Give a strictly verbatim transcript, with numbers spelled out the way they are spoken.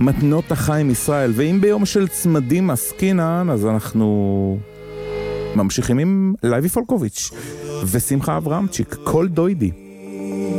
מתנות החיים ישראל, ואם ביום של צמדים עסקינן, אז אנחנו ממשיכים עם לייבי פולקוביץ' ושמחה אברהמצ'יק, כל דוידי.